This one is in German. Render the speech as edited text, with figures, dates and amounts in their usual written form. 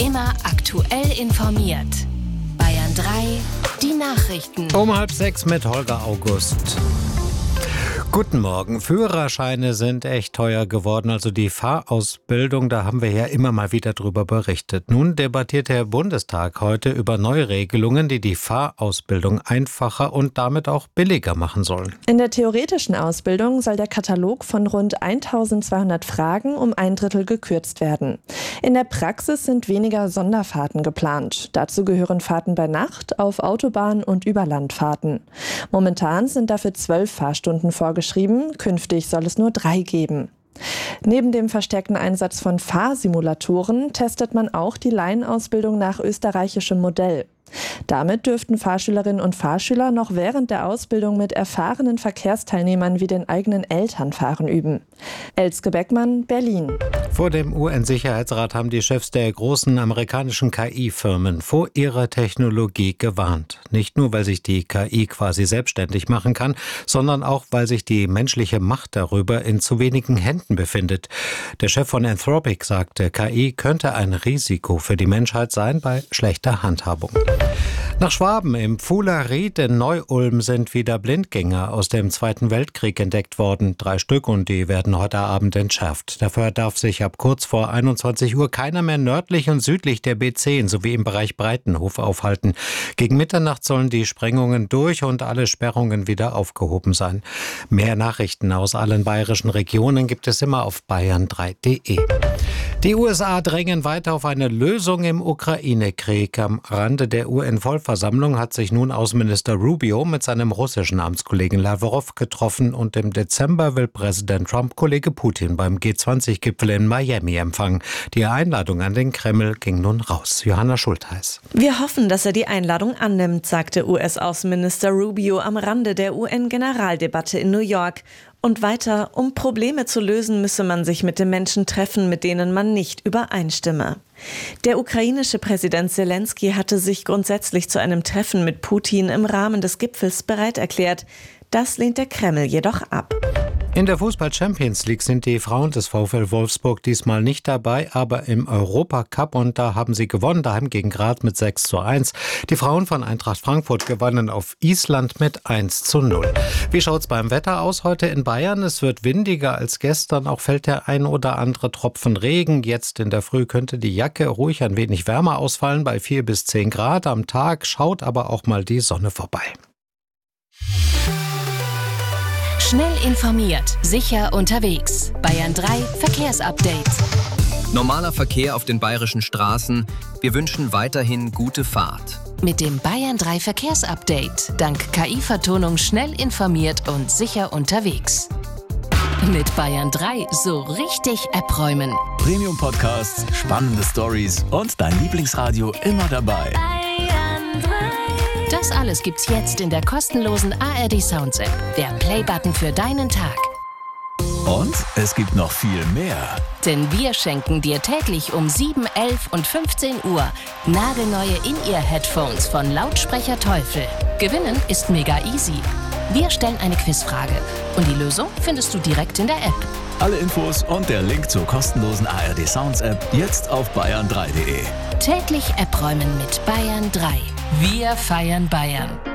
Immer aktuell informiert. Bayern 3, die Nachrichten. Um 5:30 mit Holger August. Guten Morgen. Führerscheine sind echt teuer geworden, also die Fahrausbildung, da haben wir ja immer mal wieder drüber berichtet. Nun debattiert der Bundestag heute über Neuregelungen, die die Fahrausbildung einfacher und damit auch billiger machen sollen. In der theoretischen Ausbildung soll der Katalog von rund 1200 Fragen um 1/3 gekürzt werden. In der Praxis sind weniger Sonderfahrten geplant. Dazu gehören Fahrten bei Nacht, auf Autobahn und Überlandfahrten. Momentan sind dafür 12 Fahrstunden vorgeschrieben, künftig soll es nur 3 geben. Neben dem verstärkten Einsatz von Fahrsimulatoren testet man auch die Laienausbildung nach österreichischem Modell. Damit dürften Fahrschülerinnen und Fahrschüler noch während der Ausbildung mit erfahrenen Verkehrsteilnehmern wie den eigenen Eltern fahren üben. Elske Beckmann, Berlin. Vor dem UN-Sicherheitsrat haben die Chefs der großen amerikanischen KI-Firmen vor ihrer Technologie gewarnt. Nicht nur, weil sich die KI quasi selbstständig machen kann, sondern auch, weil sich die menschliche Macht darüber in zu wenigen Händen befindet. Der Chef von Anthropic sagte, KI könnte ein Risiko für die Menschheit sein bei schlechter Handhabung. Nach Schwaben im Pfuhler Ried in Neu-Ulm sind wieder Blindgänger aus dem Zweiten Weltkrieg entdeckt worden. 3 Stück und die werden heute Abend entschärft. Dafür darf sich ab kurz vor 21 Uhr keiner mehr nördlich und südlich der B10 sowie im Bereich Breitenhof aufhalten. Gegen Mitternacht sollen die Sprengungen durch und alle Sperrungen wieder aufgehoben sein. Mehr Nachrichten aus allen bayerischen Regionen gibt es immer auf bayern3.de. Die USA drängen weiter auf eine Lösung im Ukraine-Krieg. Am Rande der UN-Vollversammlung hat sich nun Außenminister Rubio mit seinem russischen Amtskollegen Lavrov getroffen und im Dezember will Präsident Trump Kollege Putin beim G20-Gipfel in Miami empfangen. Die Einladung an den Kreml ging nun raus. Johanna Schultheiß. Wir hoffen, dass er die Einladung annimmt, sagte US-Außenminister Rubio am Rande der UN-Generaldebatte in New York. Und weiter, um Probleme zu lösen, müsse man sich mit den Menschen treffen, mit denen man nicht übereinstimme. Der ukrainische Präsident Zelensky hatte sich grundsätzlich zu einem Treffen mit Putin im Rahmen des Gipfels bereit erklärt. Das lehnt der Kreml jedoch ab. In der Fußball-Champions League sind die Frauen des VfL Wolfsburg diesmal nicht dabei, aber im Europacup, und da haben sie gewonnen, daheim gegen Graz mit 6:1. Die Frauen von Eintracht Frankfurt gewannen auf Island mit 1:0. Wie schaut's beim Wetter aus heute in Bayern? Es wird windiger als gestern, auch fällt der ein oder andere Tropfen Regen. Jetzt in der Früh könnte die Jacke ruhig ein wenig wärmer ausfallen, bei 4 bis 10 Grad. Am Tag schaut aber auch mal die Sonne vorbei. Schnell informiert, sicher unterwegs. Bayern 3 Verkehrsupdate. Normaler Verkehr auf den bayerischen Straßen. Wir wünschen weiterhin gute Fahrt. Mit dem Bayern 3 Verkehrsupdate. Dank KI-Vertonung schnell informiert und sicher unterwegs. Mit Bayern 3 so richtig App-räumen. Premium-Podcasts, spannende Stories und dein Lieblingsradio immer dabei. Bayern 3. Das alles gibt's jetzt in der kostenlosen ARD Sounds App. Der Play-Button für deinen Tag. Und es gibt noch viel mehr. Denn wir schenken dir täglich um 7, 11 und 15 Uhr nagelneue In-Ear-Headphones von Lautsprecher Teufel. Gewinnen ist mega easy. Wir stellen eine Quizfrage und die Lösung findest du direkt in der App. Alle Infos und der Link zur kostenlosen ARD Sounds App jetzt auf bayern3.de. Täglich App-Räumen mit Bayern 3. Wir feiern Bayern.